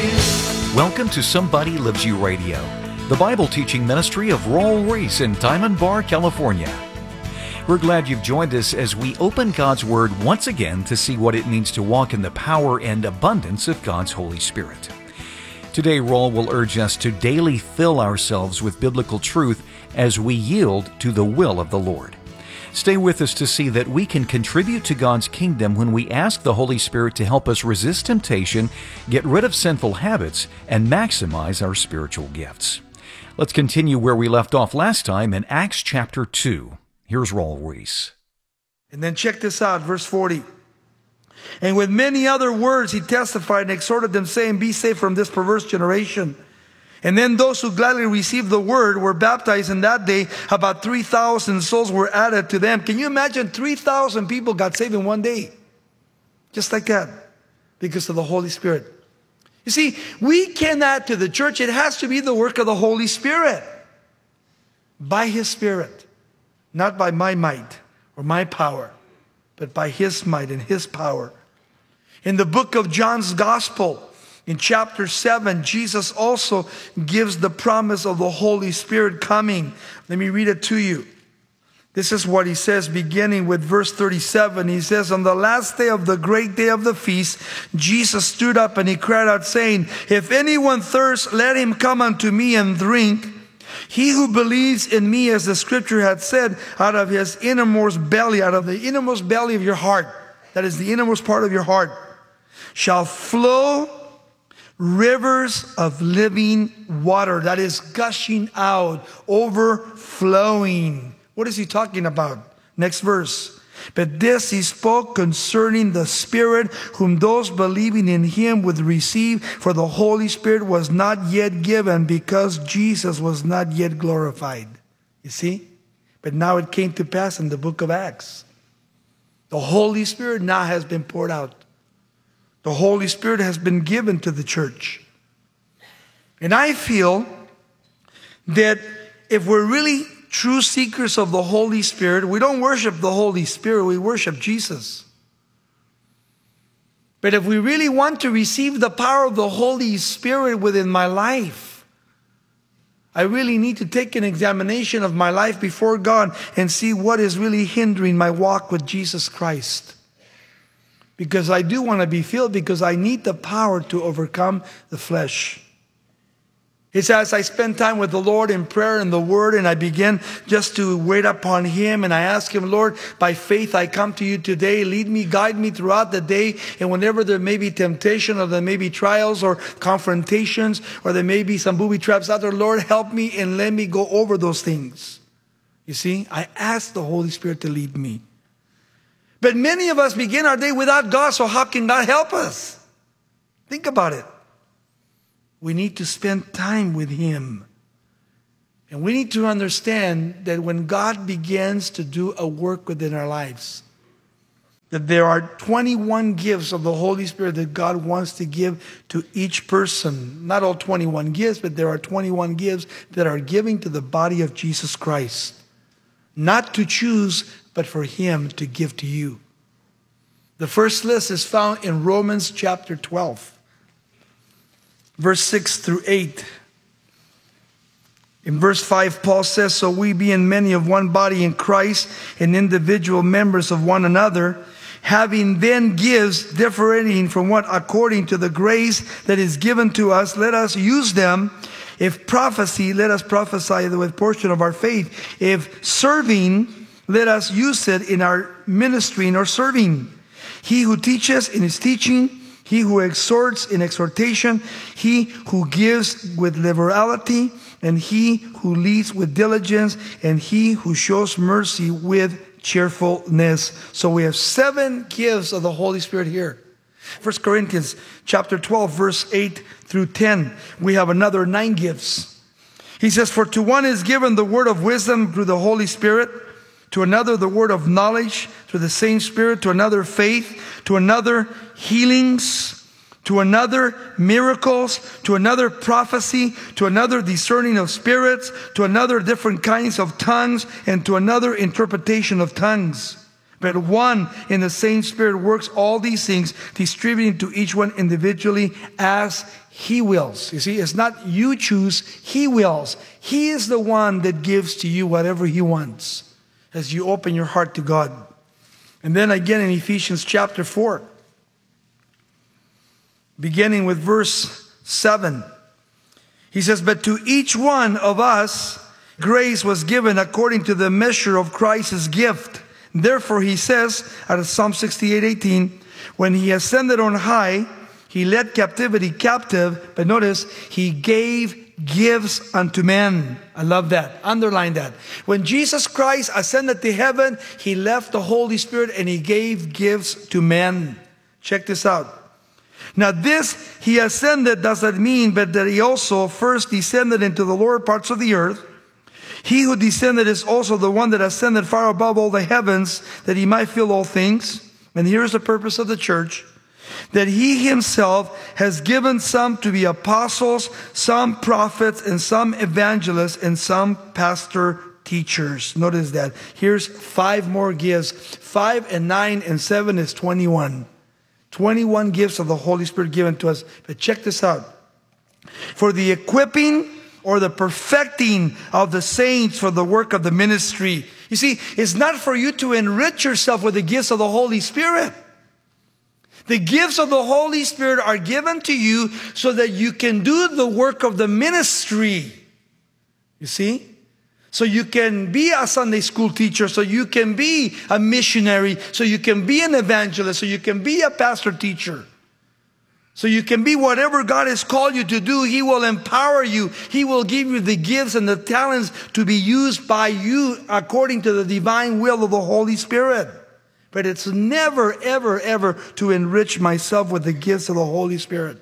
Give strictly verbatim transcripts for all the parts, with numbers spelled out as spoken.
Welcome to Somebody Loves You Radio, the Bible teaching ministry of Raul Ries in Diamond Bar, California. We're glad you've joined us as we open God's Word once again to see what it means to walk in the power and abundance of God's Holy Spirit. Today, Raul will urge us to daily fill ourselves with biblical truth as we yield to the will of the Lord. Stay with us to see that we can contribute to God's kingdom when we ask the Holy Spirit to help us resist temptation, get rid of sinful habits, and maximize our spiritual gifts. Let's continue where we left off last time in Acts chapter two. Here's Raul Ries. And then check this out, verse forty. And with many other words he testified and exhorted them, saying, Be saved from this perverse generation. And then those who gladly received the word were baptized, in that day about three thousand souls were added to them. Can you imagine three thousand people got saved in one day? Just like that, because of the Holy Spirit. You see, we can add to the church. It has to be the work of the Holy Spirit. By His Spirit. Not by my might or my power, but by His might and His power. In the book of John's Gospel, in chapter seven, Jesus also gives the promise of the Holy Spirit coming. Let me read it to you. This is what He says, beginning with verse thirty-seven. He says, On the last day of the great day of the feast, Jesus stood up and He cried out, saying, If anyone thirsts, let him come unto me and drink. He who believes in me, as the scripture had said, out of his innermost belly, out of the innermost belly of your heart, that is the innermost part of your heart, shall flow rivers of living water. That is gushing out, overflowing. What is He talking about? Next verse. But this He spoke concerning the Spirit, whom those believing in Him would receive, for the Holy Spirit was not yet given, because Jesus was not yet glorified. You see? But now it came to pass in the book of Acts. The Holy Spirit now has been poured out. The Holy Spirit has been given to the church. And I feel that if we're really true seekers of the Holy Spirit, we don't worship the Holy Spirit, we worship Jesus. But if we really want to receive the power of the Holy Spirit within my life, I really need to take an examination of my life before God and see what is really hindering my walk with Jesus Christ. Because I do want to be filled, because I need the power to overcome the flesh. It's as I spend time with the Lord in prayer and the Word, and I begin just to wait upon Him, and I ask Him, Lord, by faith I come to You today. Lead me, guide me throughout the day, and whenever there may be temptation, or there may be trials or confrontations, or there may be some booby traps out there, Lord, help me and let me go over those things. You see, I ask the Holy Spirit to lead me. But many of us begin our day without God, so how can God help us? Think about it. We need to spend time with Him. And we need to understand that when God begins to do a work within our lives, that there are twenty-one gifts of the Holy Spirit that God wants to give to each person. Not all twenty-one gifts, but there are twenty-one gifts that are given to the body of Jesus Christ. Not to choose, but for Him to give to you. The first list is found in Romans chapter twelve, verse six through eight. In verse five, Paul says, So we being many of one body in Christ, and individual members of one another, having then gifts differing from what according to the grace that is given to us, let us use them. If prophecy, let us prophesy with portion of our faith. If serving, let us use it in our ministry or serving. He who teaches in his teaching, he who exhorts in exhortation, he who gives with liberality, and he who leads with diligence, and he who shows mercy with cheerfulness. So we have seven gifts of the Holy Spirit here. First Corinthians chapter twelve, verse eight through ten. We have another nine gifts. He says, For to one is given the word of wisdom through the Holy Spirit, to another the word of knowledge through the same Spirit, to another faith, to another healings, to another miracles, to another prophecy, to another discerning of spirits, to another different kinds of tongues, and to another interpretation of tongues. But one in the same Spirit works all these things, distributing to each one individually as He wills. You see, it's not you choose, He wills. He is the one that gives to you whatever He wants as you open your heart to God. And then again in Ephesians chapter four, beginning with verse seven, he says, "But to each one of us grace was given according to the measure of Christ's gift. Therefore," he says out of Psalm sixty-eight eighteen, "when He ascended on high, He led captivity captive." But notice, He gave gifts unto men. I love that. Underline that. When Jesus Christ ascended to heaven, He left the Holy Spirit and He gave gifts to men. Check this out. Now this He ascended does not mean but that He also first descended into the lower parts of the earth. He who descended is also the one that ascended far above all the heavens, that He might fill all things. And here's the purpose of the church: that He Himself has given some to be apostles, some prophets, and some evangelists, and some pastor teachers. Notice that. Here's five more gifts. Five and nine and seven is twenty-one. twenty-one gifts of the Holy Spirit given to us. But check this out. For the equipping or the perfecting of the saints for the work of the ministry. You see, it's not for you to enrich yourself with the gifts of the Holy Spirit. The gifts of the Holy Spirit are given to you so that you can do the work of the ministry. You see? So you can be a Sunday school teacher, so you can be a missionary, so you can be an evangelist, so you can be a pastor teacher. So you can be whatever God has called you to do. He will empower you. He will give you the gifts and the talents to be used by you according to the divine will of the Holy Spirit. But it's never, ever, ever to enrich myself with the gifts of the Holy Spirit.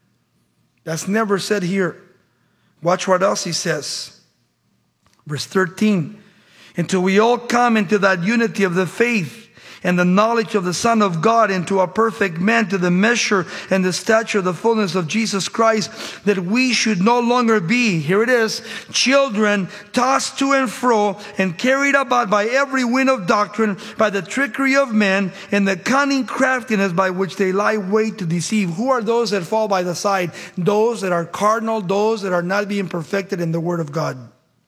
That's never said here. Watch what else he says. Verse thirteen. Until we all come into that unity of the faith and the knowledge of the Son of God, into a perfect man, to the measure and the stature of the fullness of Jesus Christ, that we should no longer be, here it is, children tossed to and fro and carried about by every wind of doctrine, by the trickery of men and the cunning craftiness by which they lie wait to deceive. Who are those that fall by the side? Those that are carnal, those that are not being perfected in the Word of God.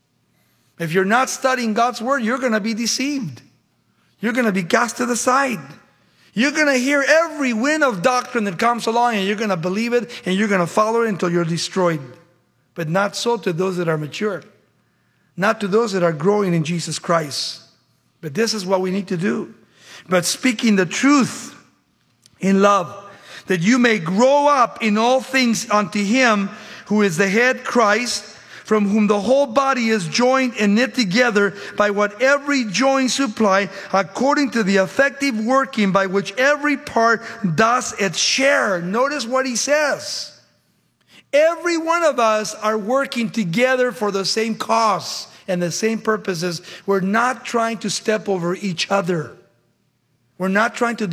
If you're not studying God's Word, you're going to be deceived. You're going to be cast to the side. You're going to hear every wind of doctrine that comes along, and you're going to believe it, and you're going to follow it until you're destroyed. But not so to those that are mature. Not to those that are growing in Jesus Christ. But this is what we need to do. But speaking the truth in love, that you may grow up in all things unto Him who is the head, Christ, from whom the whole body is joined and knit together by what every joint supply, according to the effective working by which every part does its share. Notice what he says. Every one of us are working together for the same cause and the same purposes. We're not trying to step over each other. We're not trying to